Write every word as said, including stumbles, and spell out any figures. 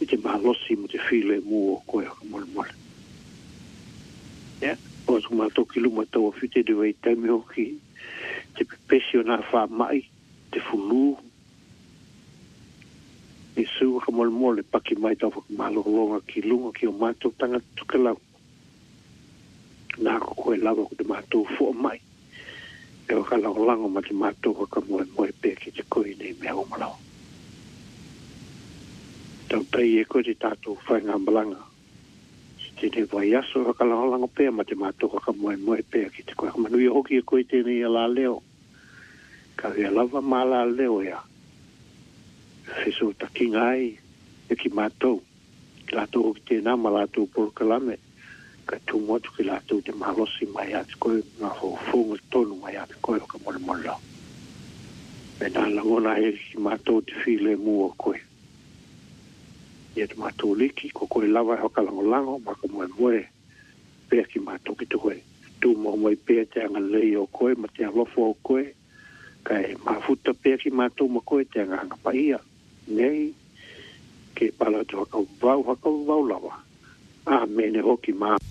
te mahalosi mo te while mua o koe haka mole mole. Ia, o tu mātou ki luma tau a white de wei taimi hoki te pepesi o nā wha mai, te fulu. E su haka mole mole paki mai tau whaka mahalonga ki lunga ki o mātou tanga tukalau. Nā ko koe lawa ko te mātou fua mai. E waka lau lango ma te mātou haka moe moe pē ki te koe nei mea o malau. Tau tai e koe te tātou whai ngā malanga. Te te vai aso haka lau lango pē ma te mātou haka moe moe pē ki te koe. Manu i hoki e koe tēnei a la leo. Ka hea lava mā la leo ea. Wheso ta kinga ai e ki mātou. Lātou hoki tēnā ma lātou porokalame. Ka tūmotu ki lātou te mahalosi mai ati koe, ngā whonga tonu mai ati koe o ka mole mole lau. Me nā langona e ki mātou te while mua koe. Ia te mātou liki, ko koe lawa e hoka lango lango, ma ka moe moe, pēr ki mātou ki te koe. Tū mo moe pēr te anga lei o koe, ma te alofo o koe, ka e mafuta pēr ki mātou ma koe, te anga hanga paia. Nei, ke pala te haka vau, haka vau lawa. Ah, mene hoki maa.